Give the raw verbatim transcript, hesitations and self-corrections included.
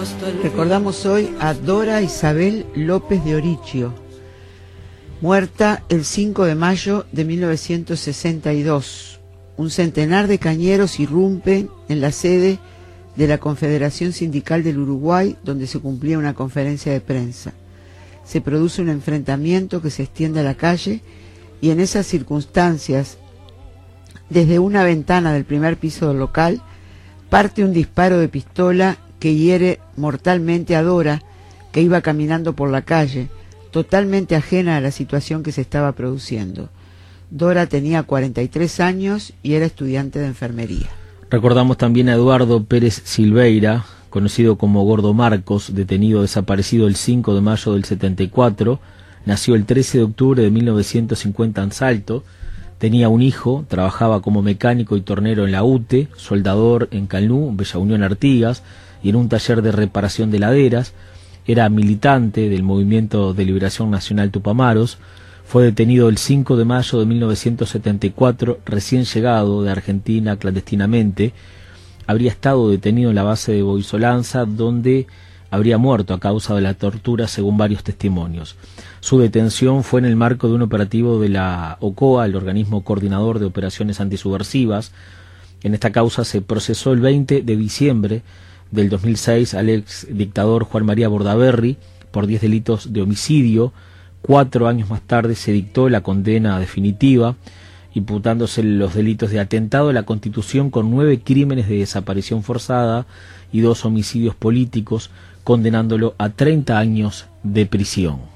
Recordamos hoy a Dora Isabel López de Orichio, muerta el cinco de mayo de mil novecientos sesenta y dos. Un centenar de cañeros irrumpen en la sede de la Confederación Sindical del Uruguay, donde se cumplía una conferencia de prensa. Se produce un enfrentamiento que se extiende a la calle y en esas circunstancias, desde una ventana del primer piso del local, parte un disparo de pistola que hiere mortalmente a Dora, que iba caminando por la calle, totalmente ajena a la situación que se estaba produciendo. Dora tenía cuarenta y tres años y era estudiante de enfermería. Recordamos también a Eduardo Pérez Silveira, conocido como Gordo Marcos, detenido desaparecido el cinco de mayo del setenta y cuatro, nació el trece de octubre de mil novecientos cincuenta en Salto, tenía un hijo, trabajaba como mecánico y tornero en la U T E, soldador en Calnú, Bella Unión Artigas, y en un taller de reparación de laderas, era militante del Movimiento de Liberación Nacional Tupamaros, fue detenido el cinco de mayo de mil novecientos setenta y cuatro, recién llegado de Argentina clandestinamente, habría estado detenido en la base de Boisolanza, donde habría muerto a causa de la tortura según varios testimonios. Su detención fue en el marco de un operativo de la OCOA, el Organismo Coordinador de Operaciones Antisubversivas. En esta causa se procesó el veinte de diciembre del dos mil seis al ex dictador Juan María Bordaberry por diez delitos de homicidio. Cuatro años más tarde se dictó la condena definitiva, imputándose los delitos de atentado a la Constitución con nueve crímenes de desaparición forzada y dos homicidios políticos, condenándolo a treinta años de prisión.